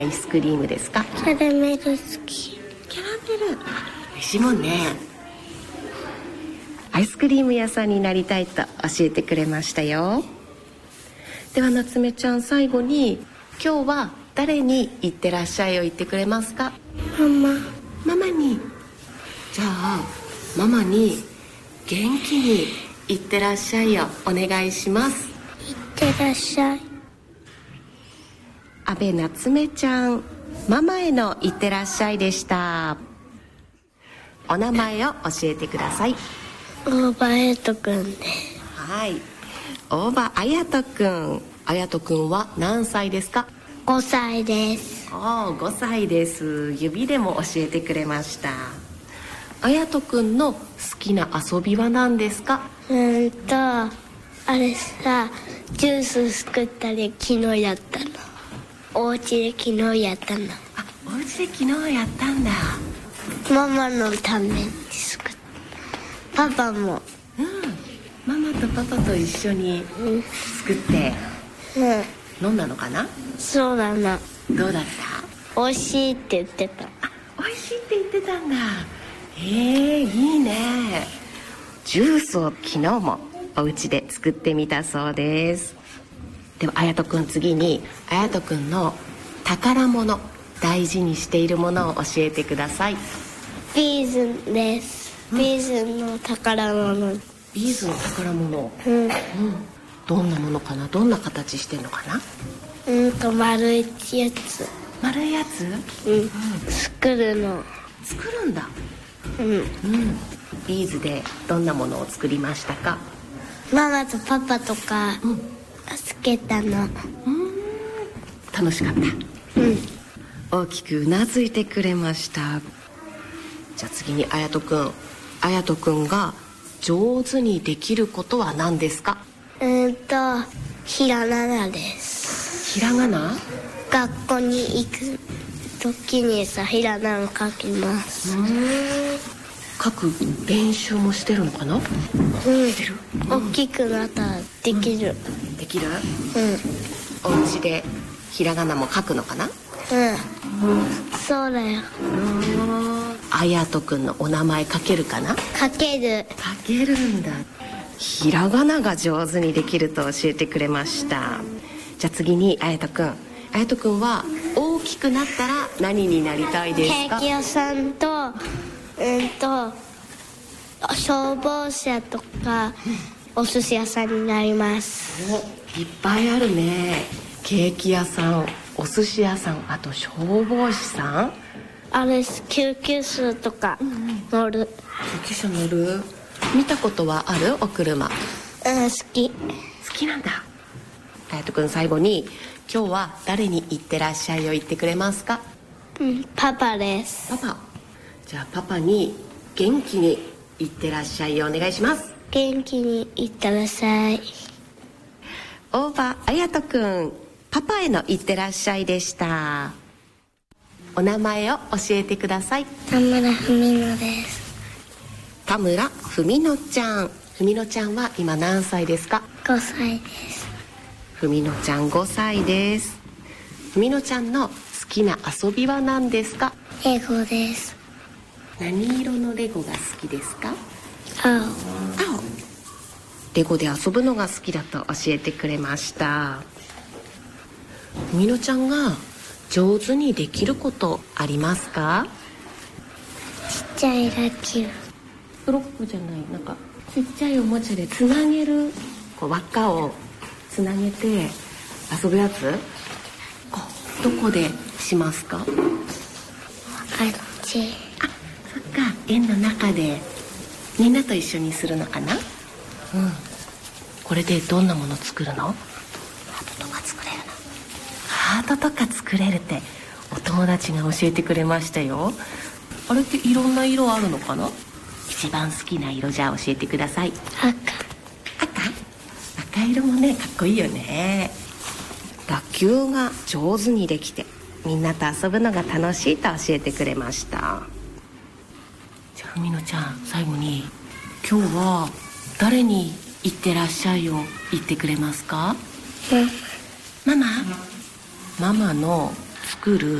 アイスクリームですか？ キャラメル好き。 キャラメル美味しいもんね。アイスクリーム屋さんになりたいと教えてくれましたよ。では夏目ちゃん、最後に今日は誰に行ってらっしゃいを言ってくれますか？ママに。じゃあママに元気に行ってらっしゃいをお願いします。 いってらっしゃい。 阿部夏目ちゃん、ママへのいってらっしゃいでした。お名前を教えてください。 大場彩斗くんです。 はい、大場彩斗くん。彩斗くんは何歳ですか ？5歳です。 5歳です。指でも教えてくれました。彩斗くんの好きな遊びは何ですか？ あれさ、ジュース作ったり昨日やったの。お家で昨日やったの。 お家で昨日やったんだ。 ママのために作った。パパも。 ママとパパと一緒に作って、飲んだのかな？ そうだな。 どうだった？ 美味しいって言ってた。 美味しいって言ってたんだ。いいね。ジュースを昨日もお家で作ってみたそうです。では彩斗くん、次に彩斗くんの宝物、大事にしているものを教えてください。 ビーズです。ビーズの宝物。 ビーズの宝物。どんなものかな？どんな形してるのかな？ 丸いやつ。 丸いやつ？ 作るの。 作るんだ。ビーズでどんなものを作りましたか？ ママとパパとかつけたの。 楽しかった。大きくうなずいてくれました。じゃあ次に彩斗くん。彩斗くんが上手にできることは何ですか？ ひらがなです。 ひらがな？ 学校に行く時にさ、ひらがなを書きます。 書く練習もしてるのかな？してる。 大きくなったらできる。 できる？お家でひらがなも書くのかな？ そうだよ。 彩斗くんのお名前書けるかな？ 書ける。 書けるんだ。ひらがなが上手にできると教えてくれました。じゃあ次に彩斗くん。彩斗くんは大きくなったら何になりたいですか？ ケーキ屋さんと消防車とかお寿司屋さんになります。 いっぱいあるね。ケーキ屋さん、お寿司屋さん、あと消防士さん。 救急車とか乗る。 救急車乗る？見たことはある？お車。 好き。 好きなんだ。彩斗くん、最後に今日は誰に行ってらっしゃいを言ってくれますか？ パパです。 パパ。じゃあパパに元気に行ってらっしゃいをお願いします。 元気に行ってらっしゃい。 大場彩斗くん、パパへの行ってらっしゃいでした。お名前を教えてください。 田村文乃です。 田村文乃ちゃん。文乃ちゃんは今何歳ですか ？5歳です。 文乃ちゃん5歳です。文乃ちゃんの好きな遊びは何ですか？ レゴです。 何色のレゴが好きですか？ 青。 レゴで遊ぶのが好きだと教えてくれました。文乃ちゃんが上手にできることありますか？ ちっちゃいラッキー。 ブロックじゃない、なんかちっちゃいおもちゃでつなげる、輪っかをつなげて遊ぶやつ。どこでしますか？ あっち。 そっか、円の中でみんなと一緒にするのかな。これでどんなもの作るの？ハートとか作れるの？ハートとか作れるってお友達が教えてくれましたよ。あれっていろんな色あるのかな？一番好きな色じゃあ教えてください。赤色もね、かっこいいよね。野球が上手にできてみんなと遊ぶのが楽しいと教えてくれました。じゃあ文乃ちゃん、最後に今日は誰に行ってらっしゃいを言ってくれますか？ママの作る